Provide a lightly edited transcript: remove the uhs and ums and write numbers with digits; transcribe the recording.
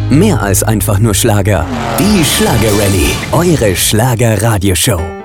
Mehr als einfach nur Schlager. Die Schlagerrallye. Eure Schlager-Radioshow.